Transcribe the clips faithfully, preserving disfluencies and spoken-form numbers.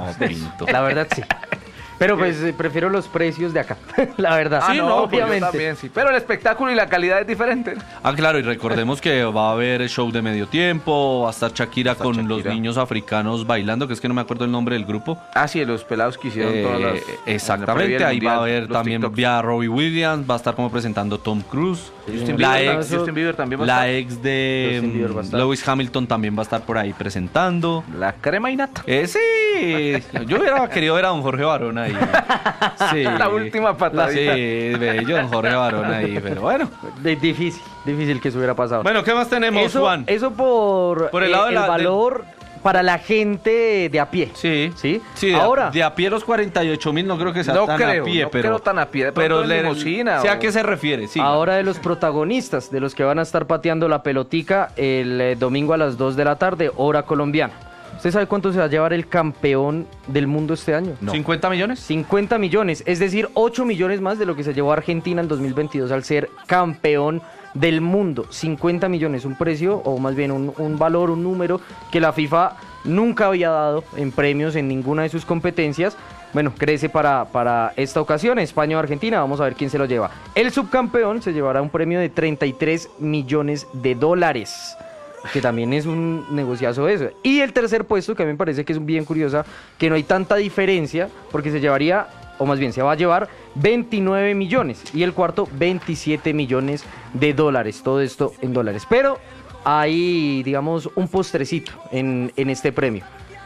Pinto. La verdad, sí. Pero pues eh, prefiero los precios de acá, la verdad. Ah, Sí, no, no, pues yo obviamente. también, sí. Pero el espectáculo y la calidad es diferente. Ah, claro, y recordemos que va a haber show de medio tiempo, va a estar Shakira Está con Shakira. los niños africanos bailando, que es que no me acuerdo el nombre del grupo. Ah, sí, los pelados que hicieron Eh, todas las... exactamente, ahí va a haber también TikToks. vía Robbie Williams, va a estar como presentando Tom Cruise. Justin la Bieber, ex, Justin Bieber también va a la estar. ex de Justin Bieber va a mm, estar. Lewis Hamilton también va a estar por ahí presentando. La crema y nata. Eh, sí, yo hubiera querido ver a don Jorge Barón ahí. Sí. La última patadita. Sí, bello don Jorge Barón ahí, pero bueno. De- difícil, difícil que eso hubiera pasado. Bueno, ¿qué más tenemos, eso, Juan? eso por, Por el eh, lado de la- valor para la gente de a pie. Sí, ¿Sí? sí de, Ahora, a, de a pie los cuarenta y ocho mil no creo que sea No tan creo, a pie, no pero creo tan a pie, de pero pronto en le- limusina ¿sí a o- qué se refiere? Sí. ahora de los protagonistas, de los que van a estar pateando la pelotica el eh, domingo a las dos de la tarde, hora colombiana. ¿Usted sabe cuánto se va a llevar el campeón del mundo este año? No. ¿cincuenta millones? cincuenta millones, es decir, ocho millones más de lo que se llevó Argentina en dos mil veintidós al ser campeón del mundo. cincuenta millones, un precio, o más bien un, un valor, un número que la FIFA nunca había dado en premios en ninguna de sus competencias. Bueno, crece para, para esta ocasión, España o Argentina, vamos a ver quién se lo lleva. El subcampeón se llevará un premio de treinta y tres millones de dólares. Que también es un negociazo eso. Y el tercer puesto, que a mí me parece que es bien curiosa, que no hay tanta diferencia, porque se llevaría, o más bien se va a llevar veintinueve millones. Y el cuarto, veintisiete millones de dólares. Todo esto en dólares. Pero hay, digamos, un postrecito en, en este premio.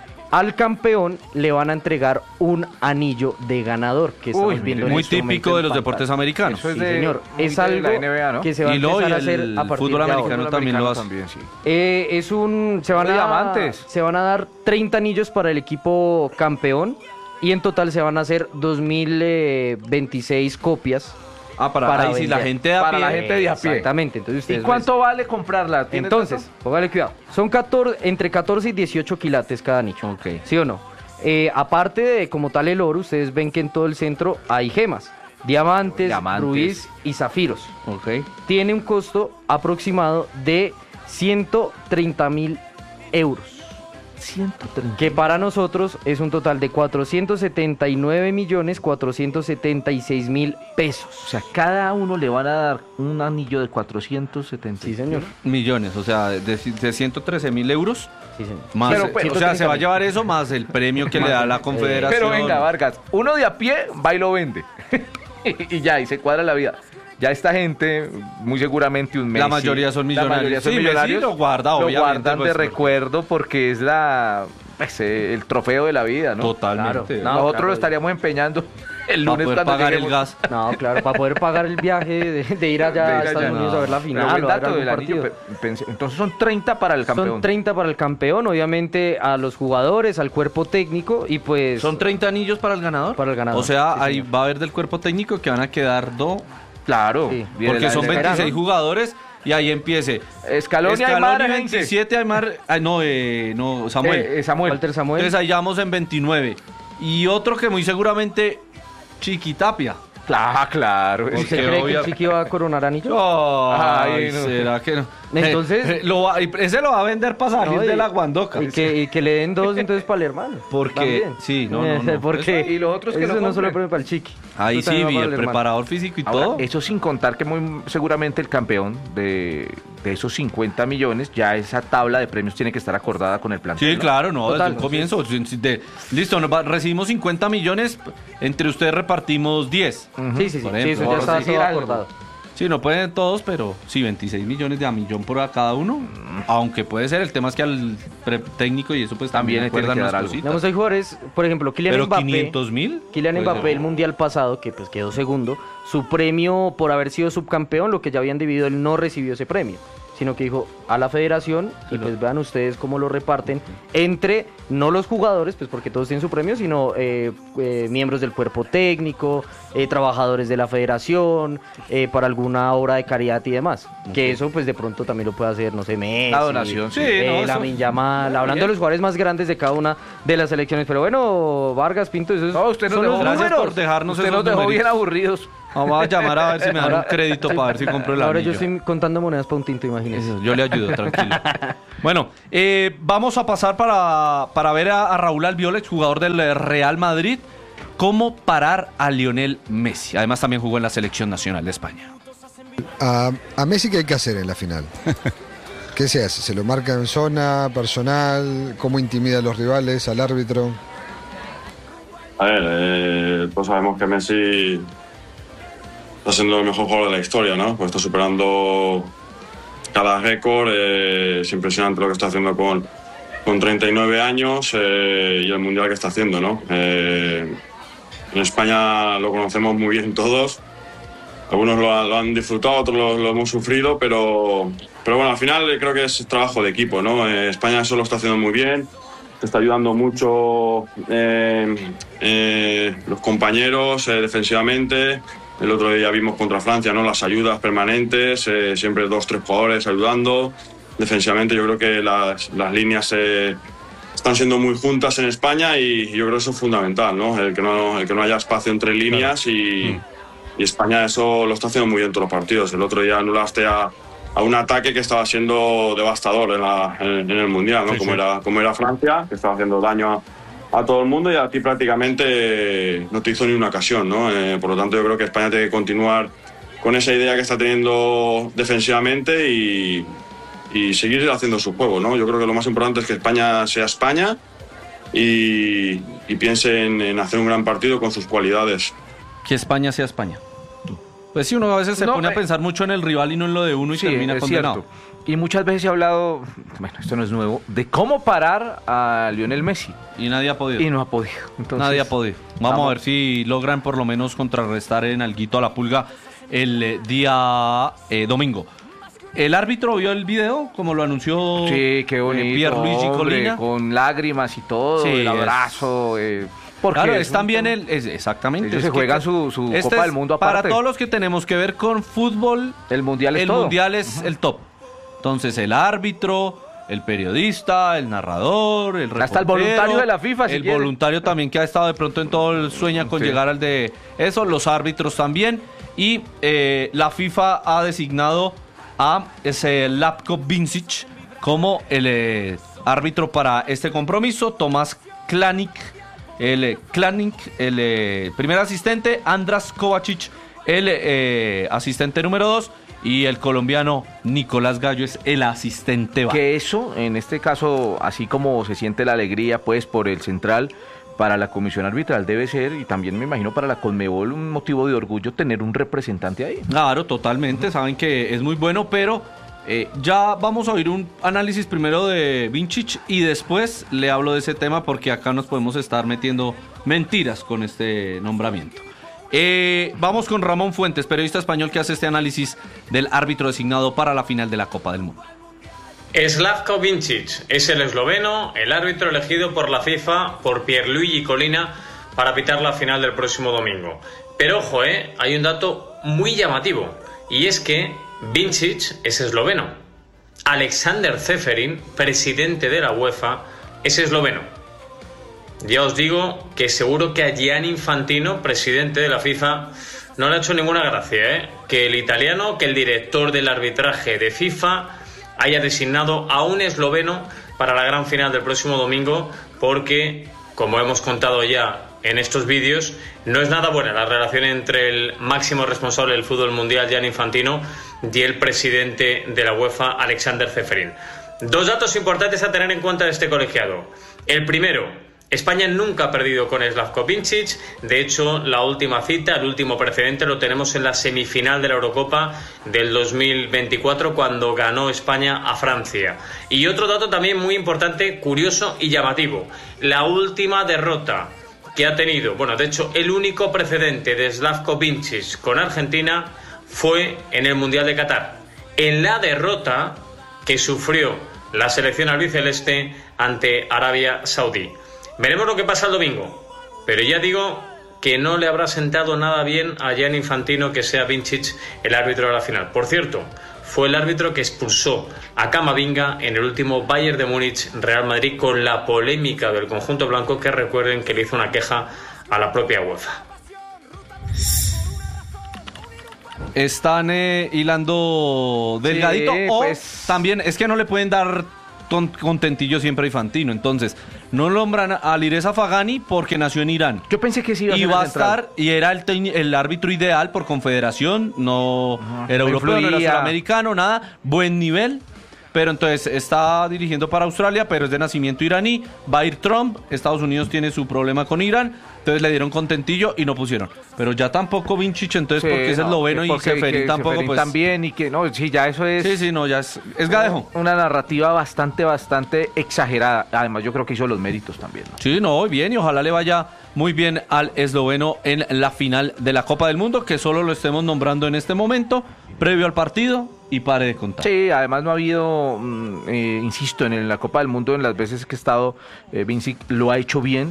Al campeón le van a entregar un anillo de ganador, que estamos Uy, viendo en Muy este momento típico en de los pantalla. deportes americanos. Eso es Sí, de- señor. muy Es de algo la N B A, ¿no? que se va a Y lo- empezar y a hacer el a partir fútbol de ahora. americano también lo hace. También, sí. Eh, es un se van De a diamantes. se van a dar treinta anillos para el equipo campeón y en total se van a hacer dos mil veintiséis copias Ah, para, para ahí sí, la vender. gente de a Para pie. la gente de a pie. Exactamente. Entonces ¿Y ustedes cuánto vale comprarla? ¿Tienes Entonces, datos? póngale cuidado. Son catorce, entre catorce y dieciocho quilates cada anillo. Ok. ¿Sí o no? Eh, aparte de como tal el oro, ustedes ven que en todo el centro hay gemas. Diamantes, Diamantes. rubíes y zafiros. Ok. Tiene un costo aproximado de ciento treinta mil euros. ciento treinta. Que para nosotros es un total de cuatrocientos setenta y nueve millones cuatrocientos setenta y seis mil pesos. O sea, cada uno le van a dar un anillo de cuatrocientos setenta. Sí, señor. Millones, o sea, de, de ciento trece mil euros. Sí, señor. Más, Pero, eh, pues, o sea, se va a ciento treinta mil. llevar eso más el premio que le da la confederación. Pero venga, Vargas, uno de a pie va y lo vende. y ya, y se cuadra la vida. Ya esta gente, muy seguramente un Messi. La mayoría son la mayoría millonarios. son Sí, Messi millonarios. lo guarda, Lo obviamente, guardan pues, de porque- recuerdo porque es la pues, eh, el trofeo de la vida, ¿no? Totalmente. Claro. No, Nosotros claro. lo estaríamos empeñando el Para lunes poder cuando pagar el lleguemos. gas. No, claro, para poder pagar el viaje de, de ir allá De ir a Estados allá, Unidos no. a ver la Pero final buen o a ver dato algún del anillo, partido. pe- pensé- entonces son treinta para el campeón. Son treinta para el campeón, obviamente a los jugadores, al cuerpo técnico y pues... ¿Son treinta anillos para el ganador? Para el ganador, O sea, sí, ahí señor. va a haber del cuerpo técnico que van a quedar dos. Claro. Sí. y de Porque la- son de la- veintiséis jugadores y ahí empiece. Escalón y Scaloni Aymar, gente. veintisiete, Aymar... ah, no, eh, no, Samuel. Eh, eh, Samuel. Walter Samuel. Entonces ahí vamos en veintinueve. Y otro que muy seguramente, Chiquitapia. Ah, claro. Porque ¿Usted cree que obvia- el Chiqui va a coronar anillo? Ay, Ay, no. ¿será que no? Entonces- Eh, eh, lo va- ese lo va a vender para salir No, y- de la Guandoca. Y que, y que le den dos entonces para el hermano. Porque- También. sí, no, no, no. Porque Eso- y los otros que eso no no compren. solo premio para el Chiqui. Ahí Eso sí, también va vi para el el hermano. preparador físico y Ahora, todo. eso sin contar que muy seguramente el campeón de, de esos cincuenta millones, ya esa tabla de premios tiene que estar acordada con el plantel. Sí, ¿no? claro, no, Total. desde un comienzo. de- listo, nos va- recibimos cincuenta millones, entre ustedes repartimos diez. Sí, sí, sí, Por sí, ejemplo, eso ya por está decir todo algo. acordado. Sí, no pueden todos, pero sí, veintiséis millones de a millón por a cada uno. Aunque puede ser, el tema es que al pre- técnico y eso pues También también le tiene acuerdan que unas dar algo. cositas. Digamos, hay jugadores, por ejemplo, Kylian Pero Mbappé. quinientos mil. Kylian Puede Mbappé, ser. el mundial pasado, que pues quedó segundo, su premio por haber sido subcampeón, lo que ya habían dividido, él no recibió ese premio, sino que dijo a la federación, y pues vean ustedes cómo lo reparten entre, no los jugadores, pues porque todos tienen su premio, sino eh, eh, miembros del cuerpo técnico, eh, trabajadores de la federación, eh, para alguna obra de caridad y demás. Que eso pues de pronto también lo puede hacer, no sé, Messi, La donación, sí. Sí, no, eh, eso- Lamine Yamal, hablando de los jugadores más grandes de cada una de las selecciones. Pero bueno, Vargas, Pinto, eso es, No, usted nos son dejó, los Gracias números. por dejarnos usted esos nos dejó bien numeritos. aburridos. Vamos a llamar a ver si me dan un Ahora- crédito para ver si compro el Ahora anillo. yo estoy contando monedas para un tinto, imagínese. Eso, yo le ayudo, tranquilo. Bueno, eh, vamos a pasar para, para ver a, a Raúl Albiol, jugador del Real Madrid, cómo parar a Lionel Messi. Además también jugó en la selección nacional de España. A, a Messi, ¿qué hay que hacer en la final? ¿Qué se hace? ¿Se lo marca en zona, personal? ¿Cómo intimida a los rivales, al árbitro? A ver, eh, todos sabemos que Messi está siendo el mejor jugador de la historia, ¿no? Pues está superando cada récord. Eh, es impresionante lo que está haciendo con, con treinta y nueve años eh, y el mundial que está haciendo, ¿no? Eh, en España lo conocemos muy bien todos. Algunos lo, lo han disfrutado, otros lo, lo hemos sufrido, pero, pero bueno, al final creo que es trabajo de equipo, ¿no? Eh, España eso lo está haciendo muy bien. Está ayudando mucho eh, eh, los compañeros eh, defensivamente. El otro día vimos contra Francia, ¿no? Las ayudas permanentes, eh, siempre dos, tres jugadores ayudando. Defensivamente yo creo que las, las líneas eh, están siendo muy juntas en España y yo creo que eso es fundamental, ¿no? El que no, el que no haya espacio entre líneas y, mm. y España eso lo está haciendo muy bien en todos los partidos. El otro día anulaste a a un ataque que estaba siendo devastador en, la, en, en el Mundial, ¿no? Sí, como, sí. Era, como era Francia, que estaba haciendo daño a, a todo el mundo y a ti prácticamente no te hizo ni una ocasión, ¿no? Eh, por lo tanto, yo creo que España tiene que continuar con esa idea que está teniendo defensivamente y, y seguir haciendo su juego, ¿no? Yo creo que lo más importante es que España sea España y, y piense en, en hacer un gran partido con sus cualidades. Que España sea España. Pues sí, uno a veces se no, pone eh, a pensar mucho en el rival y no en lo de uno y sí, termina condenado. Cierto. Y muchas veces se ha hablado, bueno, esto no es nuevo, de cómo parar a Lionel Messi. Y nadie ha podido. Y no ha podido. Entonces, nadie ha podido. Vamos, vamos a ver si logran por lo menos contrarrestar en alguito a la pulga el eh, día eh, domingo. ¿El árbitro vio el video como lo anunció sí, qué bonito, eh, Pierluigi Collina? Con lágrimas y todo, sí, el abrazo... Es... Eh, Porque claro, es también el... Es, exactamente. Ellos se juegan su, su este Copa del Mundo aparte. Para todos los que tenemos que ver con fútbol, el Mundial es el todo. Mundial es uh-huh. el top. Entonces, el árbitro, el periodista, el narrador, el reportero... Hasta el voluntario de la FIFA, si El quiere. voluntario también que ha estado de pronto en todo el sueña con sí. llegar al de eso. Los árbitros también. Y eh, la FIFA ha designado a ese Latko Vincic como el eh, árbitro para este compromiso. Tomás Klanik... El eh, Klanik, el eh, primer asistente, Andras Kovacic, el eh, asistente número dos, y el colombiano Nicolás Gallo es el asistente bajo. Que eso, en este caso, así como se siente la alegría, pues, por el central, para la comisión arbitral debe ser, y también me imagino para la Conmebol, un motivo de orgullo tener un representante ahí. Claro, totalmente, saben que es muy bueno, pero... Eh, ya vamos a oír un análisis primero de Vincic y después le hablo de ese tema porque acá nos podemos estar metiendo mentiras con este nombramiento. Eh, vamos con Ramón Fuentes, periodista español que hace este análisis del árbitro designado para la final de la Copa del Mundo. Slavko Vincic es el esloveno, el árbitro elegido por la FIFA, por Pierluigi Collina, para pitar la final del próximo domingo. Pero ojo, eh, hay un dato muy llamativo y es que Vincic es esloveno. Alexander Ceferin, presidente de la UEFA, es esloveno. Ya os digo que seguro que a Gianni Infantino, presidente de la FIFA, no le ha hecho ninguna gracia, ¿eh? Que el italiano, que el director del arbitraje de FIFA haya designado a un esloveno para la gran final del próximo domingo, porque, como hemos contado ya en estos vídeos, no es nada buena la relación entre el máximo responsable del fútbol mundial, Gianni Infantino, y el presidente de la UEFA, Alexander Ceferin. Dos datos importantes a tener en cuenta de este colegiado. El primero, España nunca ha perdido con Slavko Vincic. De hecho, la última cita, el último precedente, lo tenemos en la semifinal de la Eurocopa del dos mil veinticuatro, cuando ganó España a Francia. Y otro dato también muy importante, curioso y llamativo. La última derrota que ha tenido, bueno, de hecho, el único precedente de Slavko Vincic con Argentina fue en el Mundial de Qatar, en la derrota que sufrió la selección albiceleste ante Arabia Saudí. Veremos lo que pasa el domingo, pero ya digo que no le habrá sentado nada bien a Gianni Infantino que sea Vincic el árbitro de la final. Por cierto, fue el árbitro que expulsó a Camavinga en el último Bayern de Múnich Real Madrid, con la polémica del conjunto blanco, que recuerden que le hizo una queja a la propia UEFA. Están eh, hilando delgadito, sí, o pues... también es que no le pueden dar con, contentillo siempre Infantino. Entonces, no nombran a Alireza Fagani porque nació en Irán. Yo pensé que sí iba a Y ser va a el central. estar, y era el, tec- el árbitro ideal por confederación, no era No europeo, no era influía. sudamericano, nada, buen nivel. Pero entonces está dirigiendo para Australia, pero es de nacimiento iraní. Va a ir Trump, Estados Unidos tiene su problema con Irán, entonces le dieron contentillo y no pusieron. Pero ya tampoco Vincic, entonces Sí, porque es no, esloveno y porque- Seferín que tampoco, Seferín pues... también, y que no, sí, ya eso es... Sí, sí, no, ya es, es gadejo. Una narrativa bastante, bastante exagerada. Además, yo creo que hizo los méritos también, ¿no? Sí, no, bien, y ojalá le vaya muy bien al esloveno en la final de la Copa del Mundo, que solo lo estemos nombrando en este momento, previo al partido, y pare de contar. Sí, además no ha habido, mm, eh, insisto, en la Copa del Mundo, en las veces que he estado, eh, Vincic lo ha hecho bien.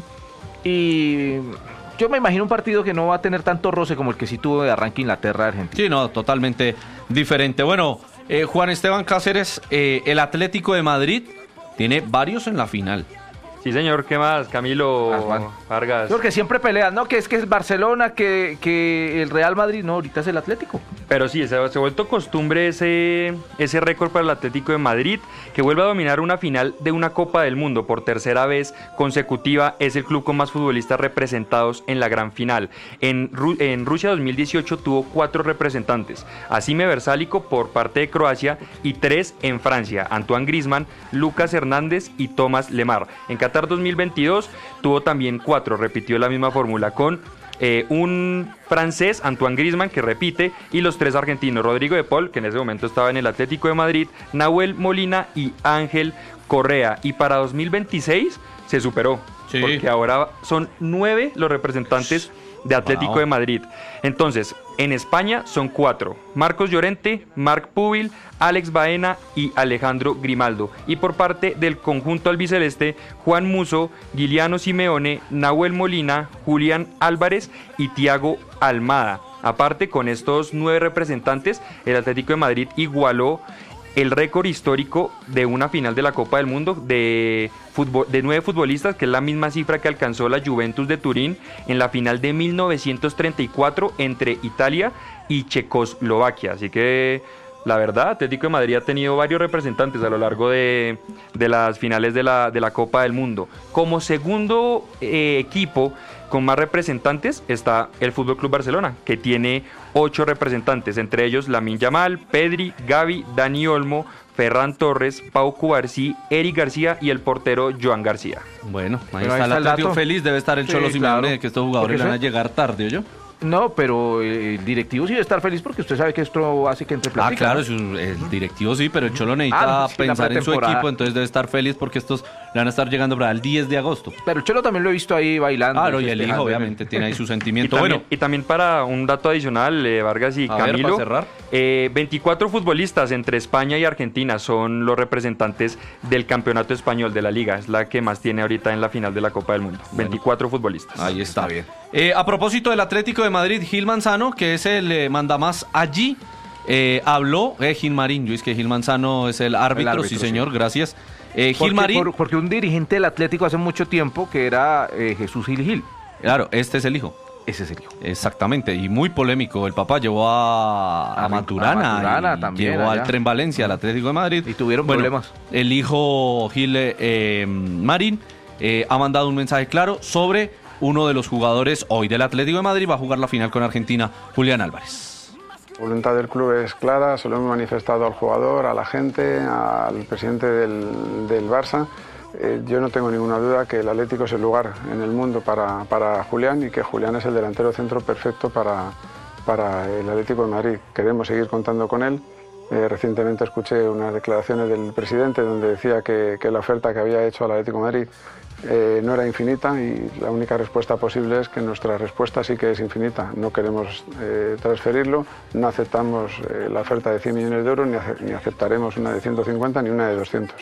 Y yo me imagino un partido que no va a tener tanto roce como el que sí tuvo de arranque Inglaterra, Argentina. Sí, no, totalmente diferente. Bueno, eh, Juan Esteban Cáceres, eh, el Atlético de Madrid tiene varios en la final. Sí, señor, ¿qué más? Camilo, Ah, Juan. Vargas. Porque siempre pelean, ¿no? Que es que es Barcelona, que, que el Real Madrid, no, ahorita es el Atlético. Pero sí, se, se ha vuelto costumbre ese, ese récord para el Atlético de Madrid, que vuelve a dominar una final de una Copa del Mundo por tercera vez consecutiva. Es el club con más futbolistas representados en la gran final. En, Ru- en Rusia dos mil dieciocho tuvo cuatro representantes. Asime Versálico por parte de Croacia y tres en Francia. Antoine Griezmann, Lucas Hernández y Thomas Lemar. En Qatar dos mil veintidós tuvo también cuatro, repitió la misma fórmula con eh, un francés, Antoine Griezmann, que repite, y los tres argentinos, Rodrigo de Paul, que en ese momento estaba en el Atlético de Madrid, Nahuel Molina y Ángel Correa. Y para dos mil veintiséis se superó, Sí. porque ahora son nueve los representantes de Atlético Wow. de Madrid. Entonces, en España son cuatro: Marcos Llorente, Marc Pubil, Alex Baena y Alejandro Grimaldo. Y por parte del conjunto albiceleste, Juan Musso, Giuliano Simeone, Nahuel Molina, Julián Álvarez y Thiago Almada. Aparte, con estos nueve representantes, el Atlético de Madrid igualó el récord histórico de una final de la Copa del Mundo de, fútbol, de nueve futbolistas, que es la misma cifra que alcanzó la Juventus de Turín en la final de mil novecientos treinta y cuatro entre Italia y Checoslovaquia. Así que la verdad, Atlético de Madrid ha tenido varios representantes a lo largo de, de las finales de la, de la Copa del Mundo. Como segundo eh, equipo con más representantes está el F C Barcelona, que tiene ocho representantes, entre ellos Lamine Yamal, Pedri, Gavi, Dani Olmo, Ferran Torres, Pau Cubarsí, Eric García y el portero Joan García. Bueno, ahí Bueno, está ahí el está el Atlético dato. feliz, debe estar el Sí, Cholo Simeone, claro. de que estos jugadores Porque van a eso- llegar tarde, ¿oyó? No, pero eh, el directivo sí debe estar feliz porque usted sabe que esto hace que entre Ah, plática, claro, ¿no? es un- el directivo sí, pero el Cholo necesita Ah, sí, la pensar en su pretemporada. equipo, entonces debe estar feliz porque estos le van a estar llegando para el diez de agosto. Pero el Cholo también lo he visto ahí bailando. Claro, y el hijo festejando. obviamente tiene ahí su Y sentimiento. también, Bueno, y también para un dato adicional, eh, Vargas y A ver, Camilo, para cerrar. eh, veinticuatro futbolistas entre España y Argentina son los representantes del campeonato español de la liga. Es la que más tiene ahorita en la final de la Copa del Mundo. veinticuatro futbolistas. ahí está. Está bien. Eh, a propósito del Atlético de Madrid, Gil Manzano, que es el eh, mandamás allí, eh, habló, eh, Gil Marín, yo es que Gil Manzano es el árbitro, árbitro, sí sí. señor, gracias. Eh, Porque, Gil Marín, por- porque un dirigente del Atlético hace mucho tiempo que era eh, Jesús Gil Gil. claro, este es el hijo. Ese es el hijo. Exactamente, y muy polémico. El papá llevó a, a A Maturana, a Maturana y también, llevó al allá. Tren Valencia, al Atlético de Madrid. Y tuvieron Bueno, problemas. El hijo Gil eh, Marín eh, ha mandado un mensaje claro sobre uno de los jugadores hoy del Atlético de Madrid. Va a jugar la final con Argentina, Julián Álvarez. La voluntad del club es clara, se lo hemos manifestado al jugador, a la gente, al presidente del, del Barça. Eh, yo no tengo ninguna duda que el Atlético es el lugar en el mundo para, para Julián y que Julián es el delantero centro perfecto para, para el Atlético de Madrid. Queremos seguir contando con él. Eh, recientemente escuché unas declaraciones del presidente donde decía que, que la oferta que había hecho al Atlético de Madrid eh, no era infinita y la única respuesta posible es que nuestra respuesta sí que es infinita. No queremos eh, transferirlo, no aceptamos eh, la oferta de cien millones de euros ni, ace- ni aceptaremos una de ciento cincuenta ni una de doscientos.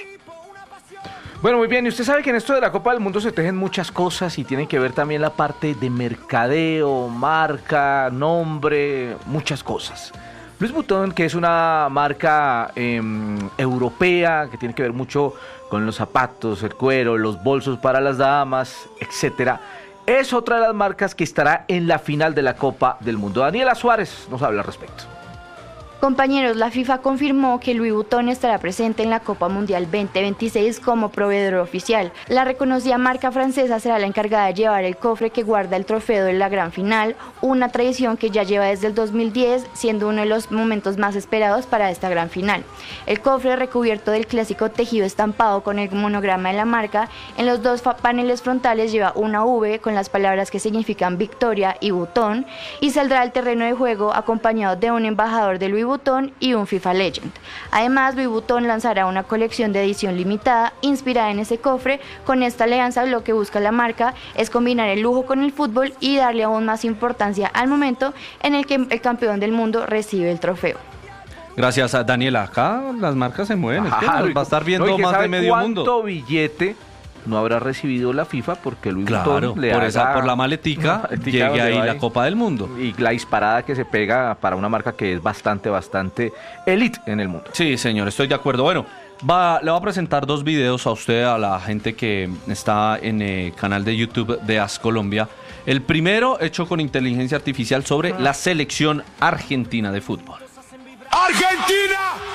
Bueno, muy bien, y usted sabe que en esto de la Copa del Mundo se tejen muchas cosas y tienen que ver también la parte de mercadeo, marca, nombre, muchas cosas. Louis Vuitton, que es una marca eh, europea, que tiene que ver mucho con los zapatos, el cuero, los bolsos para las damas, etcétera, es otra de las marcas que estará en la final de la Copa del Mundo. Daniela Suárez nos habla al respecto. Compañeros, la FIFA confirmó que Louis Vuitton estará presente en la Copa Mundial veinte veintiséis como proveedor oficial. La reconocida marca francesa será la encargada de llevar el cofre que guarda el trofeo de la gran final, una tradición que ya lleva desde el dos mil diez, siendo uno de los momentos más esperados para esta gran final. El cofre, recubierto del clásico tejido estampado con el monograma de la marca, en los dos paneles frontales lleva una V con las palabras que significan victoria y Vuitton, y saldrá al terreno de juego acompañado de un embajador de Louis Vuitton y un FIFA Legend. Además, Louis Vuitton lanzará una colección de edición limitada inspirada en ese cofre. Con esta alianza, lo que busca la marca es combinar el lujo con el fútbol y darle aún más importancia al momento en el que el campeón del mundo recibe el trofeo. Gracias a Daniela. Acá las marcas se mueven. Es que Ajá, nos va a estar viendo no, y que más sabe de medio mundo. ¿Cuánto billete no habrá recibido la FIFA porque Louis Claro, Vuitton le por, haga esa, por la maletica, maletica llegue donde ahí va la ahí. Copa del Mundo. Y la disparada que se pega para una marca que es bastante, bastante elite en el mundo. Sí, señor, estoy de acuerdo. Bueno, va, le voy a presentar dos videos a usted, a la gente que está en el canal de YouTube de As Colombia. El primero, hecho con inteligencia artificial sobre la selección argentina de fútbol. ¡Argentina!